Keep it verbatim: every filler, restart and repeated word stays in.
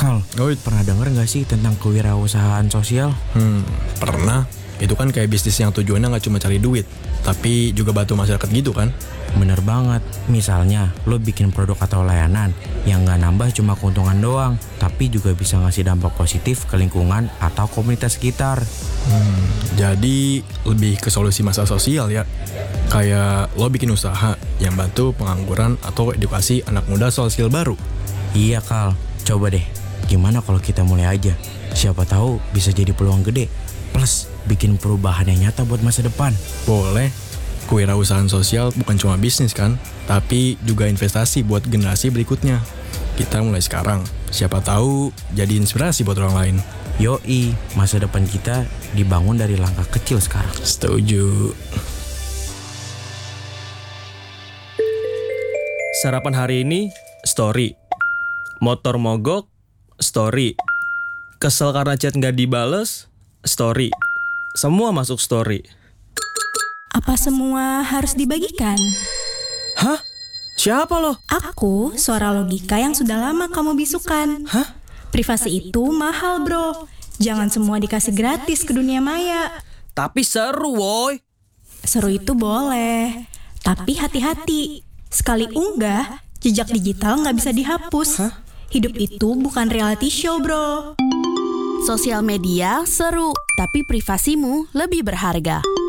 Kal, Oh, pernah denger gak sih tentang kewirausahaan sosial? hmm, pernah. Itu kan kayak bisnis yang tujuannya nggak cuma cari duit, tapi juga bantu masyarakat gitu kan? Bener banget. Misalnya, lo bikin produk atau layanan yang gak nambah cuma keuntungan doang, tapi juga bisa ngasih dampak positif ke lingkungan atau komunitas sekitar. Hmm, jadi lebih ke solusi masalah sosial ya. Kayak lo bikin usaha yang bantu pengangguran atau edukasi anak muda soal skill baru. Iya Kal, coba deh. Gimana kalau kita mulai aja? Siapa tahu bisa jadi peluang gede. Plus, bikin perubahan yang nyata buat masa depan. Boleh. Kewirausahaan sosial bukan cuma bisnis kan, tapi juga investasi buat generasi berikutnya. Kita mulai sekarang. Siapa tahu jadi inspirasi buat orang lain. Yoi, masa depan kita dibangun dari langkah kecil sekarang. Setuju. Sarapan hari ini, story. Motor mogok, story. Kesel karena chat nggak dibales, story. Semua masuk story. Apa semua harus dibagikan? Hah? Siapa lo? Aku, suara logika yang sudah lama kamu bisukan. Hah? Privasi itu mahal, bro. Jangan semua dikasih gratis ke dunia maya. Tapi seru, woy. Seru itu boleh, tapi hati-hati. Sekali unggah, jejak digital nggak bisa dihapus. Hidup itu bukan reality show, bro. Sosial media seru, tapi privasimu lebih berharga.